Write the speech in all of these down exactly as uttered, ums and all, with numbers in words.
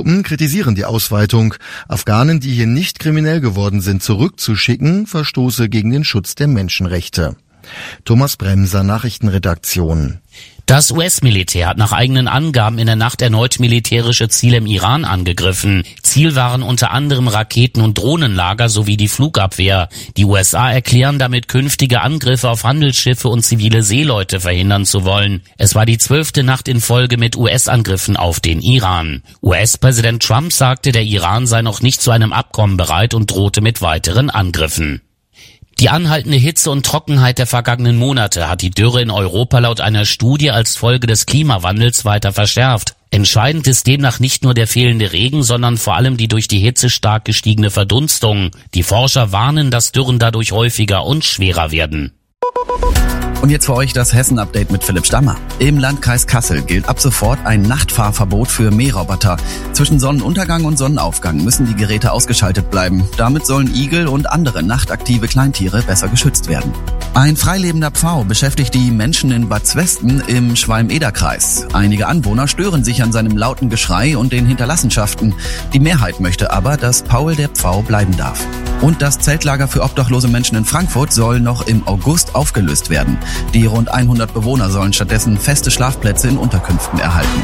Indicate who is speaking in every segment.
Speaker 1: Gruppen kritisieren die Ausweitung. Afghanen, die hier nicht kriminell geworden sind, zurückzuschicken, verstoße gegen den Schutz der Menschenrechte. Thomas Bremser, Nachrichtenredaktion.
Speaker 2: Das U S-Militär hat nach eigenen Angaben in der Nacht erneut militärische Ziele im Iran angegriffen. Ziel waren unter anderem Raketen- und Drohnenlager sowie die Flugabwehr. Die U S A erklären damit, künftige Angriffe auf Handelsschiffe und zivile Seeleute verhindern zu wollen. Es war die zwölfte Nacht in Folge mit U S-Angriffen auf den Iran. U S-Präsident Trump sagte, der Iran sei noch nicht zu einem Abkommen bereit und drohte mit weiteren Angriffen. Die anhaltende Hitze und Trockenheit der vergangenen Monate hat die Dürre in Europa laut einer Studie als Folge des Klimawandels weiter verschärft. Entscheidend ist demnach nicht nur der fehlende Regen, sondern vor allem die durch die Hitze stark gestiegene Verdunstung. Die Forscher warnen, dass Dürren dadurch häufiger und schwerer werden.
Speaker 3: Und jetzt für euch das Hessen-Update mit Philipp Stammer. Im Landkreis Kassel gilt ab sofort ein Nachtfahrverbot für Mähroboter. Zwischen Sonnenuntergang und Sonnenaufgang müssen die Geräte ausgeschaltet bleiben. Damit sollen Igel und andere nachtaktive Kleintiere besser geschützt werden. Ein freilebender Pfau beschäftigt die Menschen in Bad Zwesten im Schwalm-Eder-Kreis. Einige Anwohner stören sich an seinem lauten Geschrei und den Hinterlassenschaften. Die Mehrheit möchte aber, dass Paul der Pfau bleiben darf. Und das Zeltlager für obdachlose Menschen in Frankfurt soll noch im August aufgelöst werden. Die rund hundert Bewohner sollen stattdessen feste Schlafplätze in Unterkünften erhalten.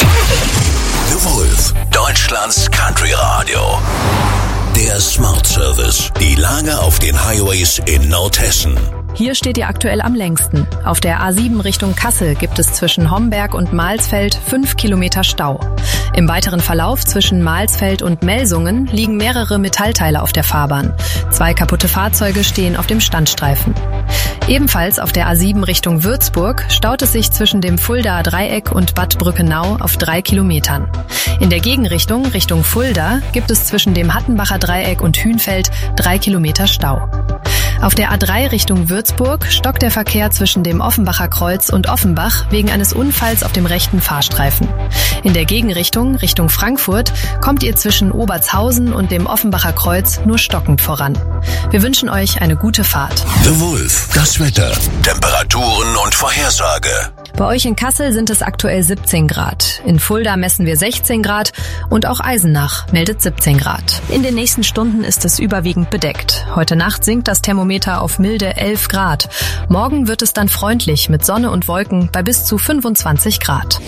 Speaker 4: The Wolf, Deutschlands Country Radio. Der Smart Service. Die Lage auf den Highways in Nordhessen.
Speaker 5: Hier steht ihr aktuell am längsten. Auf der A sieben Richtung Kassel gibt es zwischen Homberg und Mahlsfeld fünf Kilometer Stau. Im weiteren Verlauf zwischen Mahlsfeld und Melsungen liegen mehrere Metallteile auf der Fahrbahn. Zwei kaputte Fahrzeuge stehen auf dem Standstreifen. Ebenfalls auf der A sieben Richtung Würzburg staut es sich zwischen dem Fuldaer Dreieck und Bad Brückenau auf drei Kilometern. In der Gegenrichtung, Richtung Fulda, gibt es zwischen dem Hattenbacher Dreieck und Hünfeld drei Kilometer Stau. Auf der A drei Richtung Würzburg stockt der Verkehr zwischen dem Offenbacher Kreuz und Offenbach wegen eines Unfalls auf dem rechten Fahrstreifen. In der Gegenrichtung, Richtung Frankfurt, kommt ihr zwischen Obertshausen und dem Offenbacher Kreuz nur stockend voran. Wir wünschen euch eine gute Fahrt.
Speaker 4: The Wolf, das Wetter, Temperaturen und Vorhersage.
Speaker 5: Bei euch in Kassel sind es aktuell siebzehn Grad. In Fulda messen wir sechzehn Grad und auch Eisenach meldet siebzehn Grad. In den nächsten Stunden ist es überwiegend bedeckt. Heute Nacht sinkt das Thermometer auf milde elf Grad. Morgen wird es dann freundlich mit Sonne und Wolken bei bis zu fünfundzwanzig Grad.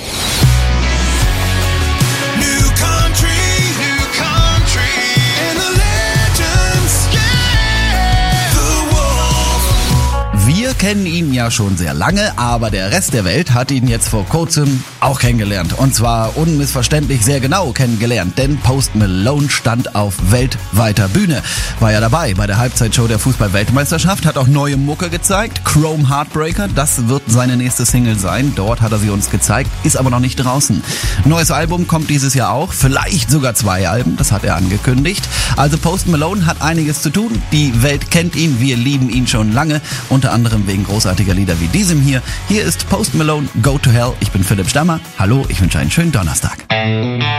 Speaker 3: Wir kennen ihn ja schon sehr lange, aber der Rest der Welt hat ihn jetzt vor kurzem auch kennengelernt. Und zwar unmissverständlich sehr genau kennengelernt, denn Post Malone stand auf weltweiter Bühne. War ja dabei bei der Halbzeitshow der Fußball-Weltmeisterschaft, hat auch neue Mucke gezeigt. Chrome Heartbreaker, das wird seine nächste Single sein. Dort hat er sie uns gezeigt, ist aber noch nicht draußen. Neues Album kommt dieses Jahr auch, vielleicht sogar zwei Alben, das hat er angekündigt. Also Post Malone hat einiges zu tun. Die Welt kennt ihn, wir lieben ihn schon lange, unter anderem wegen großartiger Lieder wie diesem hier. Hier ist Post Malone, Go to Hell. Ich bin Philipp Stammer. Hallo, ich wünsche einen schönen Donnerstag.